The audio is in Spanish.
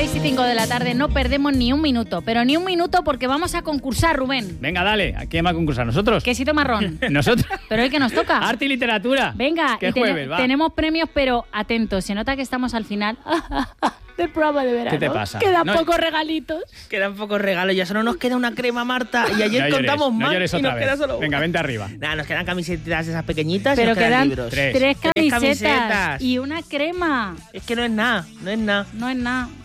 6:05 de la tarde, no perdemos ni un minuto, pero ni un minuto porque vamos a concursar, Rubén. Venga, dale. ¿A quién va a concursar? ¿Nosotros? Quesito marrón. ¿Nosotros? Pero el que nos toca. Arte y literatura. Venga, ¿Qué jueves, va? tenemos premios, pero atentos, se nota que estamos al final del programa de verano. ¿Qué te pasa? Quedan No, pocos regalitos. Quedan pocos regalos, ya solo nos queda una crema, Marta. Y ayer No contamos llores, más no llores y otra nos vez. queda solo una. Venga, vente arriba. Nada, nos quedan camisetas esas pequeñitas Pero y nos quedan quedan libros. Tres. tres Tres camisetas camisetas. y una crema. Es que no es nada, no es nada. No es nada.